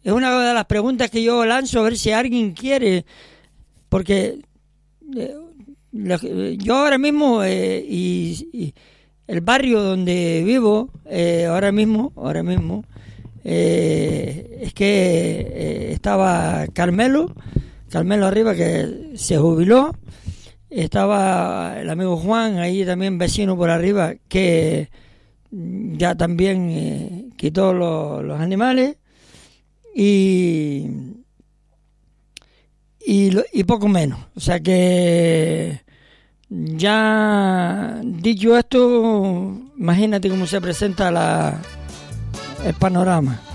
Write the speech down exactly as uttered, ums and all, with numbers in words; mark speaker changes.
Speaker 1: es una de las preguntas que yo lanzo a ver si alguien quiere, porque eh, yo ahora mismo eh, y, y el barrio donde vivo eh, ahora mismo, ahora mismo eh, es que eh, estaba Carmelo, Carmelo arriba que se jubiló, estaba el amigo Juan ahí también vecino por arriba que ya también eh, quitó los, los animales y y, y poco menos, o sea que ya dicho esto, imagínate cómo se presenta la, el panorama.